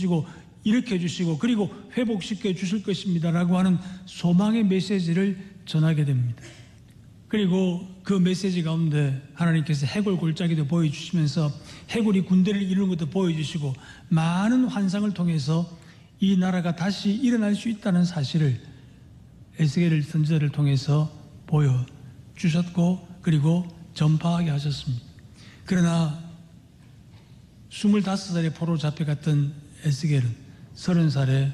주시고 일으켜 주시고 그리고 회복시켜 주실 것입니다 라고 하는 소망의 메시지를 전하게 됩니다. 그리고 그 메시지 가운데 하나님께서 해골 골짜기도 보여주시면서 해골이 군대를 이루는 것도 보여주시고 많은 환상을 통해서 이 나라가 다시 일어날 수 있다는 사실을 에스겔 선지자를 통해서 보여주셨고 그리고 전파하게 하셨습니다. 그러나 25살에 포로로 잡혀갔던 에스겔은 30살에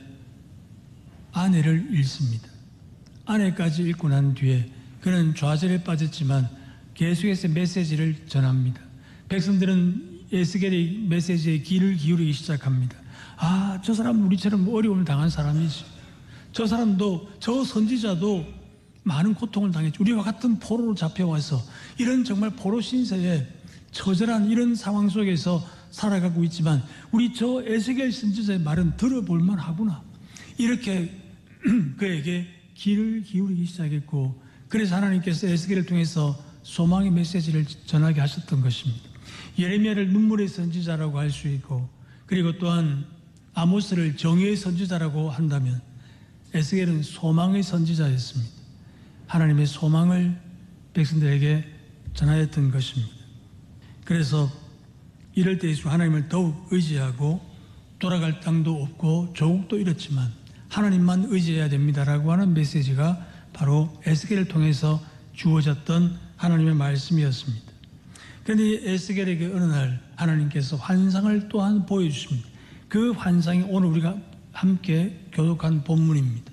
아내를 잃습니다. 아내까지 잃고 난 뒤에 그는 좌절에 빠졌지만 계속해서 메시지를 전합니다. 백성들은 에스겔의 메시지에 귀를 기울이기 시작합니다. 아, 저 사람 우리처럼 어려움을 당한 사람이지. 저 사람도, 저 선지자도 많은 고통을 당했죠. 우리와 같은 포로로 잡혀와서 이런 정말 포로 신세에 처절한 이런 상황 속에서 살아가고 있지만 우리 저 에스겔 선지자의 말은 들어볼 만하구나. 이렇게 그에게 귀를 기울이기 시작했고 그래서 하나님께서 에스겔을 통해서 소망의 메시지를 전하게 하셨던 것입니다. 예레미야를 눈물의 선지자라고 할 수 있고 그리고 또한 아모스를 정의의 선지자라고 한다면 에스겔은 소망의 선지자였습니다. 하나님의 소망을 백성들에게 전하였던 것입니다. 그래서 이럴 때일수록 하나님을 더욱 의지하고 돌아갈 땅도 없고 조국도 잃었지만 하나님만 의지해야 됩니다라고 하는 메시지가 바로 에스겔을 통해서 주어졌던 하나님의 말씀이었습니다. 그런데 에스겔에게 어느 날 하나님께서 환상을 또한 보여주십니다. 그 환상이 오늘 우리가 함께 교독한 본문입니다.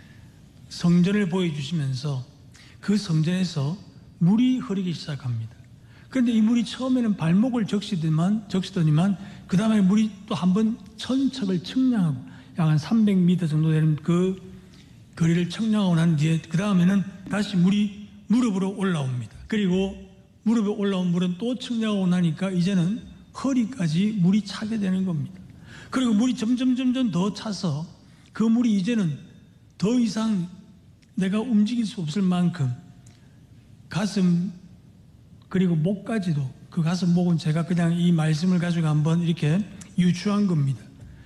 성전을 보여주시면서 그 성전에서 물이 흐르기 시작합니다. 그런데 이 물이 처음에는 발목을 적시더니만 그 다음에 물이 또 한 번 천척을 측량하고 약 한 300m 정도 되는 그 거리를 측량하고 난 뒤에 그 다음에는 다시 물이 무릎으로 올라옵니다. 그리고 무릎에 올라온 물은 또 측량하고 나니까 이제는 허리까지 물이 차게 되는 겁니다. 그리고 물이 점점 더 차서 그 물이 이제는 더 이상 내가 움직일 수 없을 만큼 가슴 그리고 목까지도 그 가슴 목은 제가 그냥 이 말씀을 가지고 한번 이렇게 유추한 겁니다.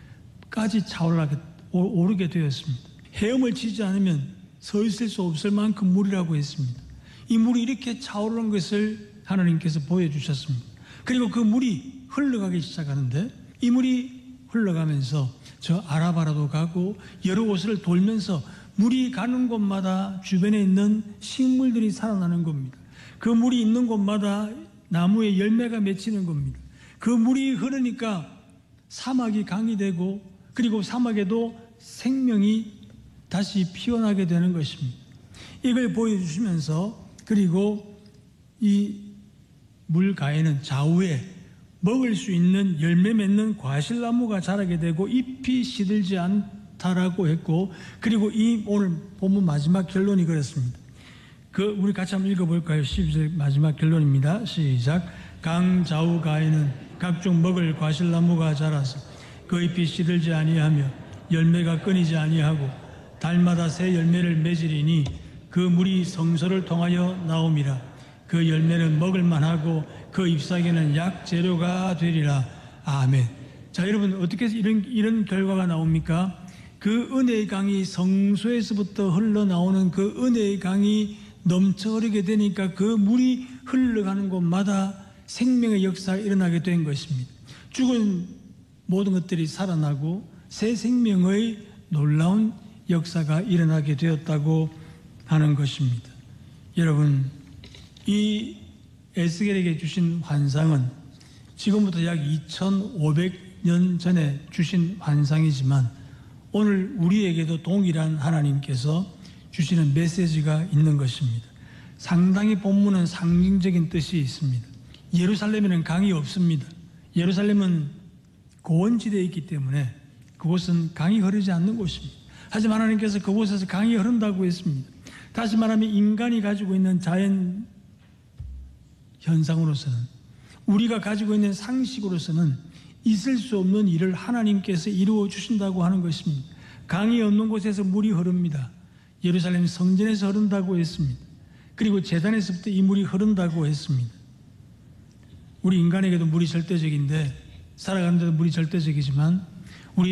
까지 차올라게 오르게 되었습니다. 헤엄을 치지 않으면 서 있을 수 없을 만큼 물이라고 했습니다. 이 물이 이렇게 차오르는 것을 하나님께서 보여주셨습니다. 그리고 그 물이 흘러가기 시작하는데 이 물이 흘러가면서 저 아라바라도 가고 여러 곳을 돌면서 물이 가는 곳마다 주변에 있는 식물들이 살아나는 겁니다. 그 물이 있는 곳마다 나무에 열매가 맺히는 겁니다. 그 물이 흐르니까 사막이 강이 되고 그리고 사막에도 생명이 다시 피어나게 되는 것입니다. 이걸 보여주시면서 그리고 이 물가에는 좌우에 먹을 수 있는 열매 맺는 과실나무가 자라게 되고 잎이 시들지 않다라고 했고 그리고 이 오늘 본문 마지막 결론이 그렇습니다. 우리 같이 한번 읽어볼까요? 12절 마지막 결론입니다. 시작. 강 좌우가에는 각종 먹을 과실나무가 자라서 그 잎이 시들지 아니하며 열매가 끊이지 아니하고 달마다 새 열매를 맺으리니 그 물이 성소를 통하여 나옴이라. 그 열매는 먹을만하고 그 잎사귀는 약재료가 되리라. 아멘. 자, 여러분 어떻게 해서 이런 결과가 나옵니까? 그 은혜의 강이 성소에서부터 흘러나오는 그 은혜의 강이 넘쳐 흐르게 되니까 그 물이 흘러가는 곳마다 생명의 역사가 일어나게 된 것입니다. 죽은 모든 것들이 살아나고 새 생명의 놀라운 역사가 일어나게 되었다고 하는 것입니다. 여러분, 이 에스겔에게 주신 환상은 지금부터 약 2500년 전에 주신 환상이지만 오늘 우리에게도 동일한 하나님께서 주시는 메시지가 있는 것입니다. 상당히 본문은 상징적인 뜻이 있습니다. 예루살렘에는 강이 없습니다. 예루살렘은 고원지대에 있기 때문에 그곳은 강이 흐르지 않는 곳입니다. 하지만 하나님께서 그곳에서 강이 흐른다고 했습니다. 다시 말하면 인간이 가지고 있는 자연 현상으로서는 우리가 가지고 있는 상식으로서는 있을 수 없는 일을 하나님께서 이루어 주신다고 하는 것입니다. 강이 없는 곳에서 물이 흐릅니다. 예루살렘 성전에서 흐른다고 했습니다. 그리고 제단에서부터 이 물이 흐른다고 했습니다. 우리 인간에게도 물이 절대적인데 살아가는 데도 물이 절대적이지만